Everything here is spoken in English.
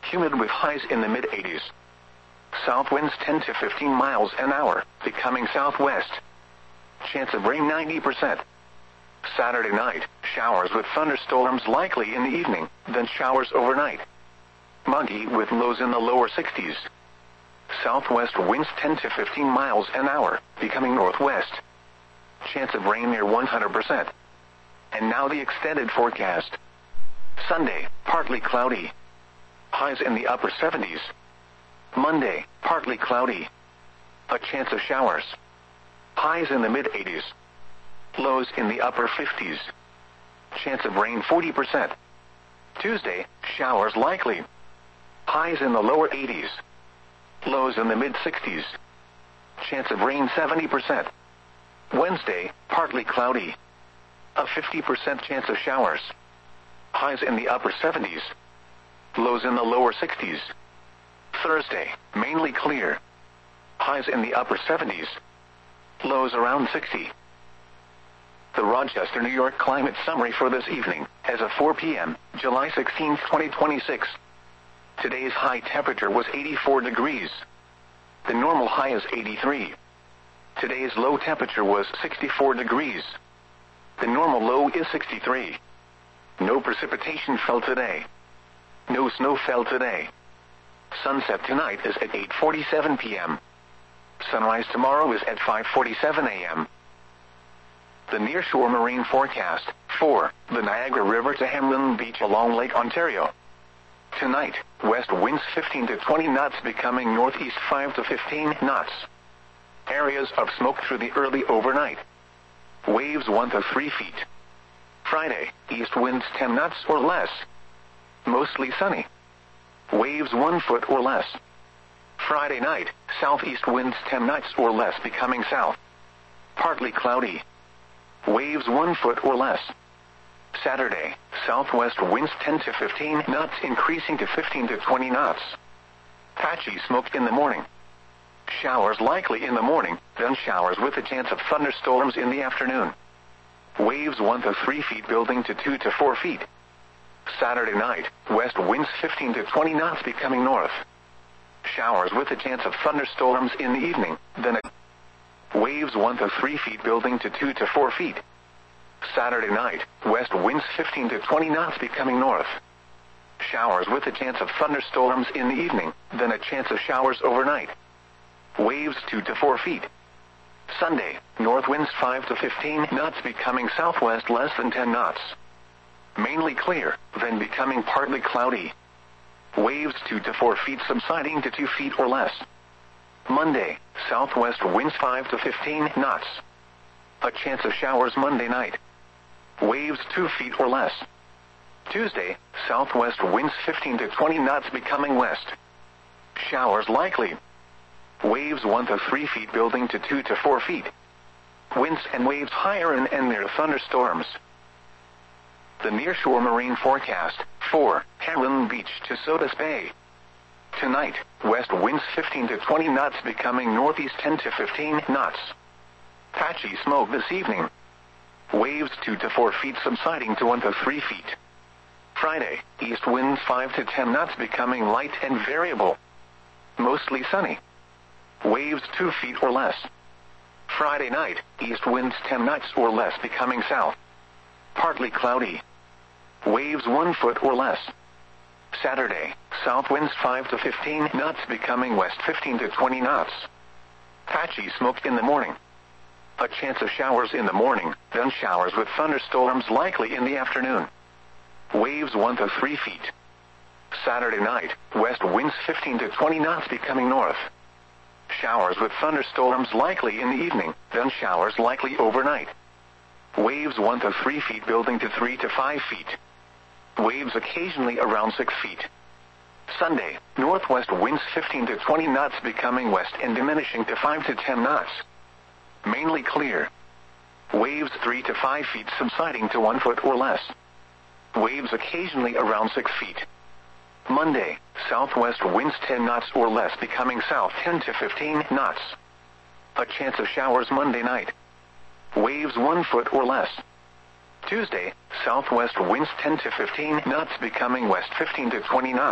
humid with highs in the mid-80s. South winds 10 to 15 miles an hour, becoming southwest. Chance of rain 90%. Saturday night, showers with thunderstorms likely in the evening, then showers overnight. Muggy with lows in the lower 60s. Southwest winds 10 to 15 miles an hour, becoming northwest. Chance of rain near 100%. And now the extended forecast. Sunday, partly cloudy. Highs in the upper 70s. Monday, partly cloudy. A chance of showers. Highs in the mid-80s. Lows in the upper 50s. Chance of rain 40%. Tuesday, showers likely. Highs in the lower 80s. Lows in the mid-60s. Chance of rain 70%. Wednesday, partly cloudy. A 50% chance of showers. Highs in the upper 70s. Lows in the lower 60s. Thursday, mainly clear. Highs in the upper 70s. Lows around 60. The Rochester, New York climate summary for this evening, as of 4 p.m., July 16, 2026. Today's high temperature was 84 degrees. The normal high is 83. Today's low temperature was 64 degrees. The normal low is 63. No precipitation fell today. No snow fell today. Sunset tonight is at 8:47 p.m. Sunrise tomorrow is at 5:47 a.m. The nearshore marine forecast, 4, the Niagara River to Hamlin Beach along Lake Ontario. Tonight, west winds 15 to 20 knots becoming northeast 5 to 15 knots. Areas of smoke through the early overnight. Waves 1 to 3 feet. Friday, east winds 10 knots or less. Mostly sunny. Waves 1 foot or less. Friday night, southeast winds 10 knots or less becoming south. Partly cloudy. Waves 1 foot or less. Saturday, southwest winds 10 to 15 knots increasing to 15 to 20 knots. Patchy smoke in the morning. Showers likely in the morning, then showers with a chance of thunderstorms in the afternoon. Waves 1 to 3 feet building to 2 to 4 feet. Saturday night, west winds 15 to 20 knots becoming north. Showers with a chance of thunderstorms in the evening, then waves 1 to 3 feet building to 2 to 4 feet. Saturday night, west winds 15 to 20 knots becoming north. Showers with a chance of thunderstorms in the evening, then a chance of showers overnight. Waves 2 to 4 feet. Sunday, north winds 5 to 15 knots becoming southwest less than 10 knots. Mainly clear, then becoming partly cloudy. Waves 2 to 4 feet subsiding to 2 feet or less. Monday, southwest winds 5 to 15 knots. A chance of showers Monday night. Waves 2 feet or less. Tuesday, southwest winds 15 to 20 knots becoming west. Showers likely. Waves 1 to 3 feet building to 2 to 4 feet. Winds and waves higher and near thunderstorms. The nearshore marine forecast, 4, Hamlin Beach to Sodus Bay. Tonight, west winds 15 to 20 knots becoming northeast 10 to 15 knots. Patchy smoke this evening. Waves 2 to 4 feet subsiding to 1 to 3 feet. Friday, east winds 5 to 10 knots becoming light and variable. Mostly sunny. Waves 2 feet or less. Friday night, east winds 10 knots or less becoming south. Partly cloudy. Waves 1 foot or less. Saturday, south winds 5 to 15 knots becoming west 15 to 20 knots. Patchy smoke in the morning. A chance of showers in the morning, then showers with thunderstorms likely in the afternoon. Waves 1 to 3 feet. Saturday night, west winds 15 to 20 knots becoming north. Showers with thunderstorms likely in the evening, then showers likely overnight. Waves 1 to 3 feet building to 3 to 5 feet. Waves occasionally around 6 feet. Sunday, northwest winds 15 to 20 knots becoming west and diminishing to 5 to 10 knots. Mainly clear. Waves 3 to 5 feet subsiding to 1 foot or less. Waves occasionally around 6 feet. Monday, southwest winds 10 knots or less becoming south 10 to 15 knots. A chance of showers Monday night. Waves 1 foot or less. Tuesday, southwest winds 10 to 15 knots becoming west 15 to 20 knots.